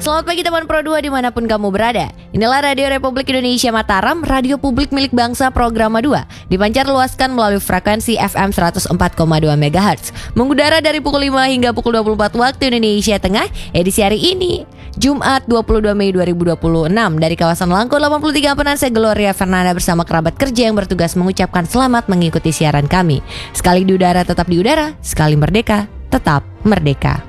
Selamat pagi teman Pro 2 dimanapun kamu berada. Inilah Radio Republik Indonesia Mataram, radio publik milik bangsa Programa 2. Dipancar luaskan melalui frekuensi FM 104,2 MHz. Mengudara dari pukul 5 hingga pukul 24 waktu Indonesia Tengah. Edisi hari ini, Jumat 22 Mei 2026. Dari kawasan Langko 83 Ampenan, saya Gloria Fernanda bersama kerabat kerja yang bertugas mengucapkan selamat mengikuti siaran kami. Sekali di udara tetap di udara, sekali merdeka tetap merdeka.